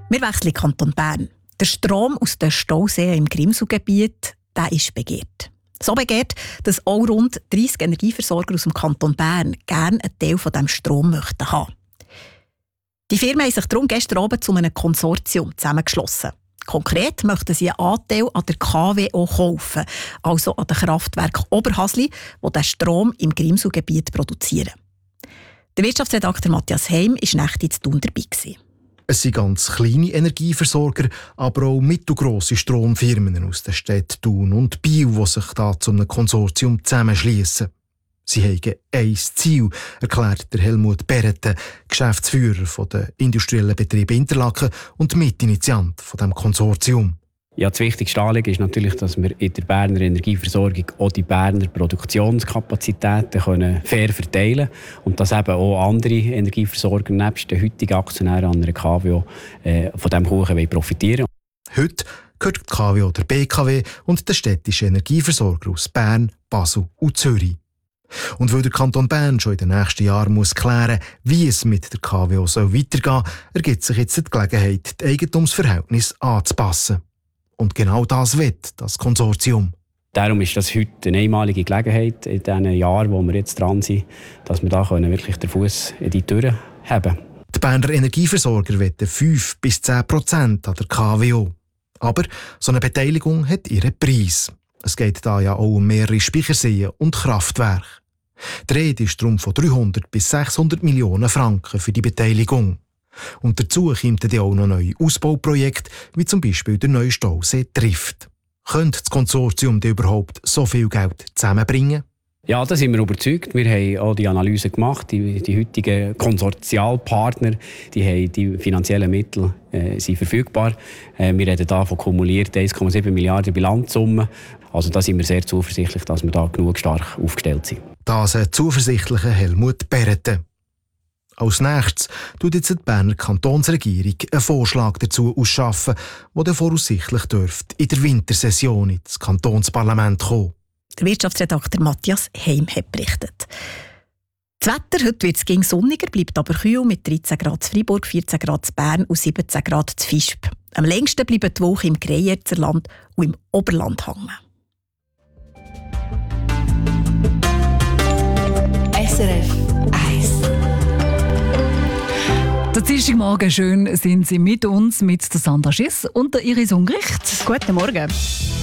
Wir wechseln in den Kanton Bern. Der Strom aus den Stauseen im Grimselgebiet, der ist begehrt. So begehrt, dass auch rund 30 Energieversorger aus dem Kanton Bern gerne einen Teil von diesem Strom möchten haben. Die Firmen haben sich darum gestern Abend zu einem Konsortium zusammengeschlossen. Konkret möchten sie einen Anteil an der KWO kaufen, also an den Kraftwerk Oberhasli, die den Strom im Grimselgebiet produzieren. Der Wirtschaftsredakteur Matthias Heim war nächtlich in Thun dabei. Es sind ganz kleine Energieversorger, aber auch mittelgrosse Stromfirmen aus den Städten Thun und Biel, die sich da zu einem Konsortium zusammenschliessen. Sie haben ein Ziel, erklärt der Helmut Berete, Geschäftsführer der industriellen Betriebe Interlaken und Mitinitiant von dem Konsortium. Ja, das wichtigste Anliegen ist natürlich, dass wir in der Berner Energieversorgung auch die Berner Produktionskapazitäten fair verteilen können und dass eben auch andere Energieversorger nebst den heutigen Aktionären an einer KWO von diesem Kuchen profitieren. Heute gehört die KWO der BKW und der städtische Energieversorger aus Bern, Basel und Zürich. Und weil der Kanton Bern schon in den nächsten Jahren muss klären, wie es mit der KWO weitergehen soll, ergibt sich jetzt die Gelegenheit, die Eigentumsverhältnisse anzupassen. Und genau das will das Konsortium. Darum ist das heute eine einmalige Gelegenheit in diesen Jahren, wo wir jetzt dran sind, dass wir da wirklich den Fuß in die Tür haben. Die Berner Energieversorger wollen 5-10% an der KWO. Aber so eine Beteiligung hat ihren Preis. Es geht da ja auch um mehrere Speicherseen und Kraftwerke. Die Rede ist darum von 300 bis 600 Millionen Franken für die Beteiligung. Und dazu kommen dann auch noch neue Ausbauprojekte, wie zum Beispiel der neue Stausee Trift. Könnte das Konsortium denn überhaupt so viel Geld zusammenbringen? Ja, da sind wir überzeugt. Wir haben auch die Analyse gemacht. Die heutigen Konsortialpartner, die haben die finanziellen Mittel sind verfügbar. Wir reden hier von kumuliert 1,7 Milliarden Bilanzsumme. Also da sind wir sehr zuversichtlich, dass wir da genug stark aufgestellt sind. Das ein zuversichtlicher Helmut Berete. Als nächstes tut jetzt die Berner Kantonsregierung einen Vorschlag dazu ausschaffen, der voraussichtlich dürfte in der Wintersession ins Kantonsparlament kommen. Der Wirtschaftsredakteur Matthias Heim hat berichtet. Das Wetter, heute wird es sonniger, bleibt aber kühl mit 13 Grad in Freiburg, 14 Grad in Bern und 17 Grad in Visp. Am längsten bleiben die Woche im Greyerzer-Land und im Oberland hängen. SRF 1. Der Dienstagmorgen schön sind Sie mit uns, mit der Sandra Schiss und der Iris Ungricht. Guten Morgen.